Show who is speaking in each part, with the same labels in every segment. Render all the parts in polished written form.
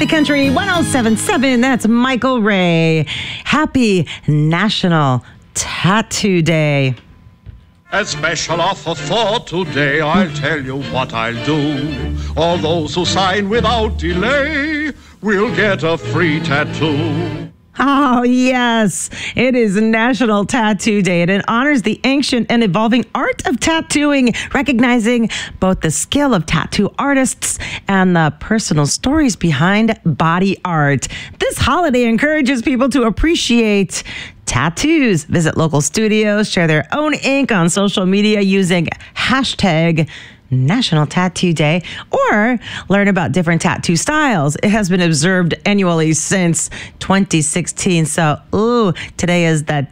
Speaker 1: Big Country 1077. That's Michael Ray. Happy National Tattoo Day.
Speaker 2: A special offer for today, I'll tell you what I'll do. All those who sign without delay will get a free tattoo.
Speaker 1: Oh, yes. It is National Tattoo Day, and it honors the ancient and evolving art of tattooing, recognizing both the skill of tattoo artists and the personal stories behind body art. This holiday encourages people to appreciate tattoos, visit local studios, share their own ink on social media using hashtag National Tattoo Day, or learn about different tattoo styles. It has been observed annually since 2016. So, today is the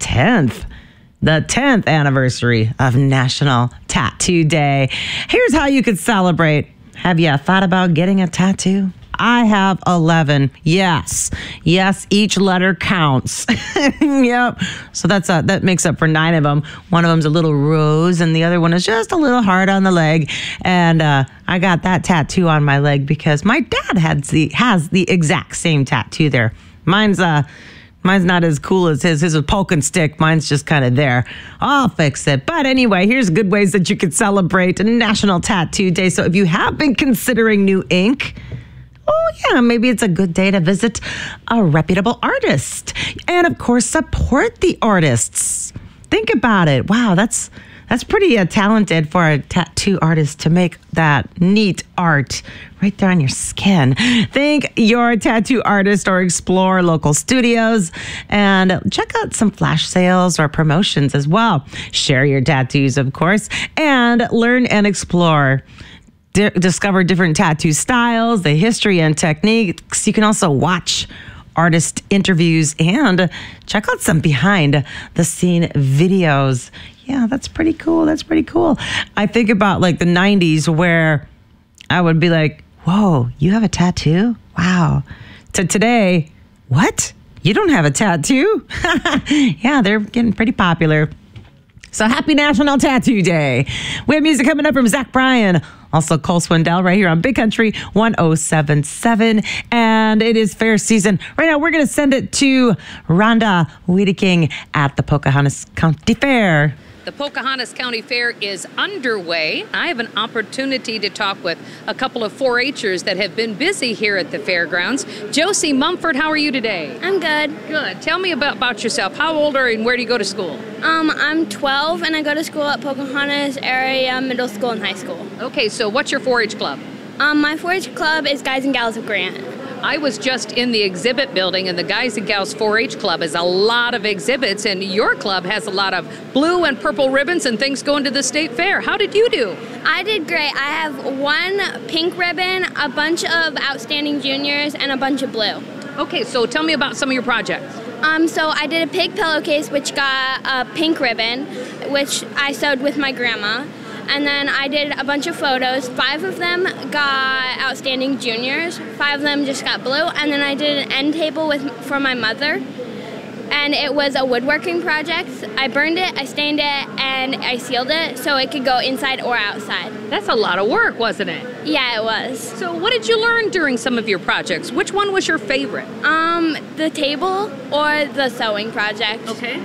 Speaker 1: 10th anniversary of National Tattoo Day. Here's how you could celebrate. Have you thought about getting a tattoo? I have 11. Yes, each letter counts. Yep. So that makes up for 9 of them. One of them's a little rose, and the other one is just a little heart on the leg. And I got that tattoo on my leg because my dad has the exact same tattoo there. Mine's not as cool as his. His is a poke and stick. Mine's just kind of there. I'll fix it. But anyway, here's good ways that you could celebrate National Tattoo Day. So if you have been considering new ink, maybe it's a good day to visit a reputable artist. And of course, support the artists. Think about it. Wow, that's pretty talented for a tattoo artist to make that neat art right there on your skin. Thank your tattoo artist or explore local studios and check out some flash sales or promotions as well. Share your tattoos, of course, and learn and explore. Discover different tattoo styles, the history and techniques. You can also watch artist interviews and check out some behind the scene videos. Yeah, that's pretty cool. I think about like the 90s where I would be like, whoa, you have a tattoo? Wow. To today, what? You don't have a tattoo? Yeah, they're getting pretty popular. So happy National Tattoo Day. We have music coming up from Zach Bryan. Also, Cole Swindell right here on Big Country 1077. And it is fair season. Right now, we're going to send it to Rhonda Wiedeking at the Pocahontas County Fair.
Speaker 3: The Pocahontas County Fair is underway. I have an opportunity to talk with a couple of 4-H'ers that have been busy here at the fairgrounds. Josie Mumford, how are you today?
Speaker 4: I'm good.
Speaker 3: Good. Tell me about yourself. How old are you and where do you go to school?
Speaker 4: I'm 12 and I go to school at Pocahontas Area Middle School and High School.
Speaker 3: Okay, so what's your 4-H club?
Speaker 4: My 4-H club is Guys and Gals of Grant.
Speaker 3: I was just in the exhibit building, and the Guys and Gals 4-H Club has a lot of exhibits, and your club has a lot of blue and purple ribbons and things going to the state fair. How did you do?
Speaker 4: I did great. I have 1 pink ribbon, a bunch of outstanding juniors, and a bunch of blue.
Speaker 3: Okay, so tell me about some of your projects.
Speaker 4: So I did a pig pillowcase, which got a pink ribbon, which I sewed with my grandma. And then I did a bunch of photos. 5 of them got outstanding juniors. 5 of them just got blue. And then I did an end table for my mother. And it was a woodworking project. I burned it, I stained it, and I sealed it so it could go inside or outside.
Speaker 3: That's a lot of work, wasn't it?
Speaker 4: Yeah, it was.
Speaker 3: So what did you learn during some of your projects? Which one was your favorite?
Speaker 4: The table or the sewing project.
Speaker 3: Okay.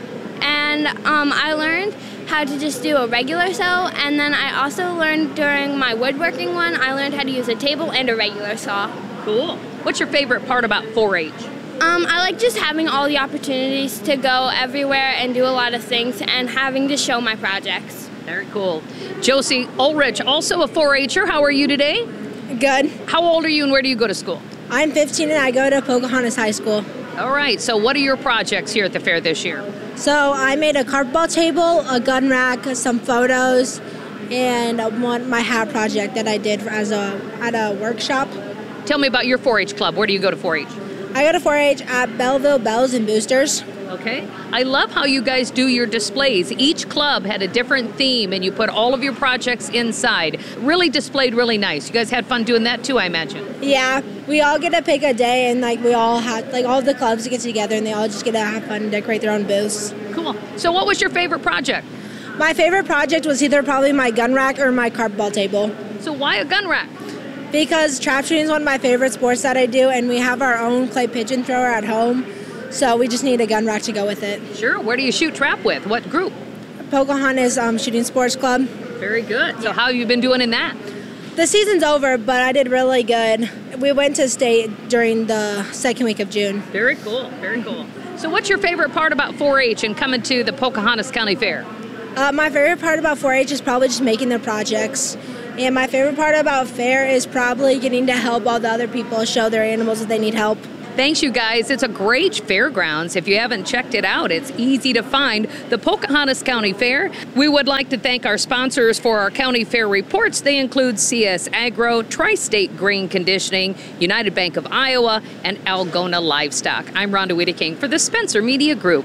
Speaker 4: And I learned how to just do a regular sew, and then I also learned during my woodworking one, I learned how to use a table and a regular saw.
Speaker 3: Cool. What's your favorite part about 4-H?
Speaker 4: I like just having all the opportunities to go everywhere and do a lot of things and having to show my projects.
Speaker 3: Very cool. Josie Ulrich, also a 4-H'er. How are you today?
Speaker 5: Good.
Speaker 3: How old are you and where do you go to school?
Speaker 5: I'm 15 and I go to Pocahontas High School.
Speaker 3: All right, so what are your projects here at the fair this year?
Speaker 5: So I made a card ball table, a gun rack, some photos, and my hat project that I did at a workshop.
Speaker 3: Tell me about your 4-H club. Where do you go to 4-H?
Speaker 5: I go to 4-H at Belleville Bells and Boosters.
Speaker 3: Okay. I love how you guys do your displays. Each club had a different theme, and you put all of your projects inside. Really displayed really nice. You guys had fun doing that too, I imagine.
Speaker 5: Yeah, we all get to pick a day, and we all had all the clubs get together, and they all just get to have fun and decorate their own booths.
Speaker 3: Cool. So what was your favorite project?
Speaker 5: My favorite project was either probably my gun rack or my card ball table.
Speaker 3: So why a gun rack?
Speaker 5: Because trap shooting is one of my favorite sports that I do, and we have our own clay pigeon thrower at home, so we just need a gun rack to go with it.
Speaker 3: Sure. Where do you shoot trap with? What group?
Speaker 5: Pocahontas Shooting Sports Club.
Speaker 3: Very good. So how have you been doing in that?
Speaker 5: The season's over, but I did really good. We went to state during the second week of June.
Speaker 3: Very cool. Very cool. So what's your favorite part about 4-H and coming to the Pocahontas County Fair?
Speaker 5: My favorite part about 4-H is probably just making the projects. And my favorite part about fair is probably getting to help all the other people show their animals if they need help.
Speaker 3: Thanks, you guys. It's a great fairgrounds. If you haven't checked it out, it's easy to find. The Pocahontas County Fair. We would like to thank our sponsors for our county fair reports. They include CS Agro, Tri-State Grain Conditioning, United Bank of Iowa, and Algona Livestock. I'm Rhonda Whitting for the Spencer Media Group.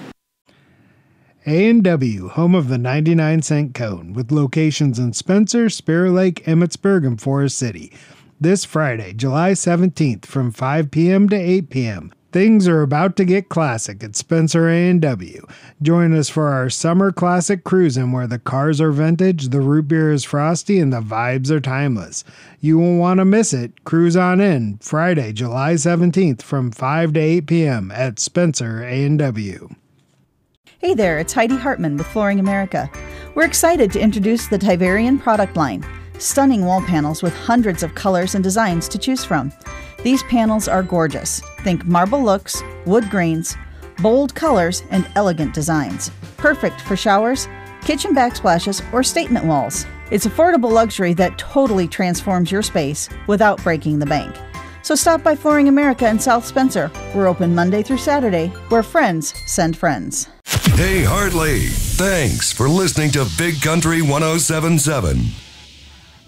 Speaker 6: A&W, home of the 99-cent cone, with locations in Spencer, Spirit Lake, Emmitsburg, and Forest City. This Friday, July 17th from 5 p.m. to 8 p.m. Things are about to get classic at Spencer A&W. Join us for our Summer Classic Cruisin' where the cars are vintage, the root beer is frosty, and the vibes are timeless. You won't want to miss it. Cruise on in Friday, July 17th from 5 to 8 p.m. at Spencer A&W.
Speaker 7: Hey there, it's Heidi Hartman with Flooring America. We're excited to introduce the Tiverian product line. Stunning wall panels with hundreds of colors and designs to choose from. These panels are gorgeous. Think marble looks, wood grains, bold colors, and elegant designs. Perfect for showers, kitchen backsplashes, or statement walls. It's affordable luxury that totally transforms your space without breaking the bank. So stop by Flooring America in South Spencer. We're open Monday through Saturday, where friends send friends.
Speaker 8: Hey, Hartley. Thanks for listening to Big Country 107.7.